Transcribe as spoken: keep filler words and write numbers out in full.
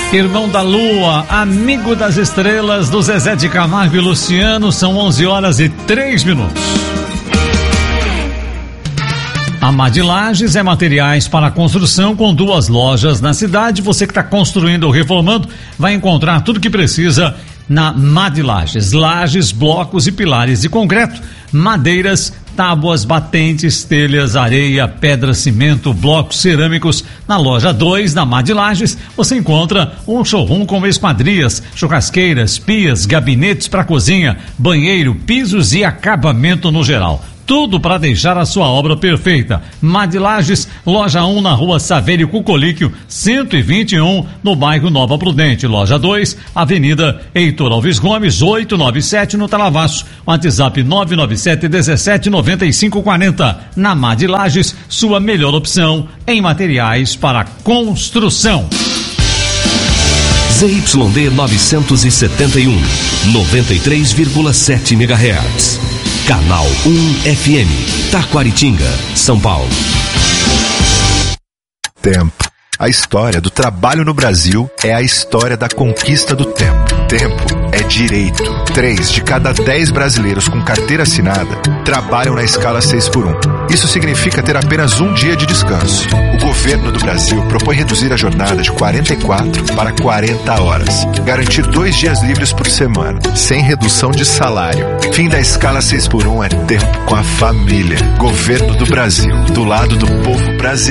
Irmão da Lua, amigo das estrelas, do Zezé de Camargo e Luciano, são onze horas e três minutos. A Mad Lages é materiais para construção com duas lojas na cidade. Você que está construindo ou reformando vai encontrar tudo que precisa na Mad Lages. Lajes, blocos e pilares de concreto, madeiras, tábuas, batentes, telhas, areia, pedra, cimento, blocos cerâmicos. Na loja dois da Mad Lages você encontra um showroom com esquadrias, churrasqueiras, pias, gabinetes para cozinha, banheiro, pisos e acabamento no geral. Tudo para deixar a sua obra perfeita. Mad Lages, loja um na rua Saverio Cucolíquio, cento e vinte e um, no bairro Nova Prudente. Loja dois, Avenida Heitor Alves Gomes, oitocentos e noventa e sete, no Talavaço. WhatsApp nove nove sete um sete nove cinco quatro zero. Na Mad Lages, sua melhor opção em materiais para construção. Z Y D novecentos e setenta e um, noventa e três vírgula sete megahertz. Canal um F M, Taquaritinga, São Paulo. Tempo. A história do trabalho no Brasil é a história da conquista do tempo. Tempo é direito. Três de cada dez brasileiros com carteira assinada trabalham na escala seis por um. Isso significa ter apenas um dia de descanso. O governo do Brasil propõe reduzir a jornada de quarenta e quatro para quarenta horas. Garantir dois dias livres por semana, sem redução de salário. Fim da escala seis por um é tempo com a família. Governo do Brasil, do lado do povo brasileiro.